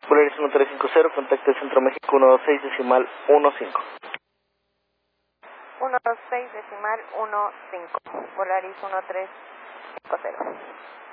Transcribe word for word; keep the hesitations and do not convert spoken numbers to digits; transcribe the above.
Polaris uno tres cinco cero, contacto de Centro México uno dos seis decimal uno cinco. uno dos seis decimal uno cinco, Polaris uno tres cinco cero.